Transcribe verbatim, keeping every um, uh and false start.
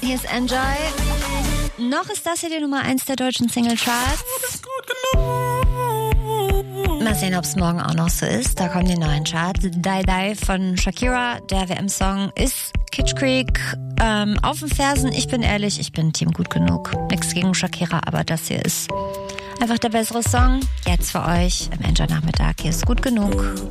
Hier ist Enjoy. Noch ist das hier die Nummer eins der deutschen Singlecharts. Mal sehen, ob es morgen auch noch so ist. Da kommen die neuen Charts. Die Die von Shakira, der W M-Song, ist Kitsch Creek ähm, auf den Fersen. Ich bin ehrlich, ich bin Team gut genug. Nichts gegen Shakira, aber das hier ist einfach der bessere Song. Jetzt für euch im Enjoy-Nachmittag. Hier ist gut genug.